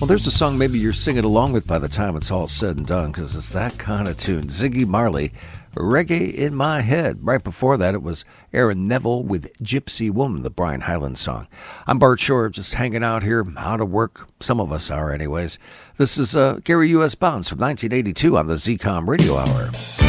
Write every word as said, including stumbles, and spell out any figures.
Well, there's a song maybe you're singing along with by the time it's all said and done, because it's that kind of tune. Ziggy Marley, Reggae in My Head. Right before that, it was Aaron Neville with Gypsy Woman, the Brian Hyland song. I'm Bart Shore, just hanging out here, out of work. Some of us are anyways. This is uh, Gary U S. Bonds from nineteen eighty-two on the Z COM Radio Hour.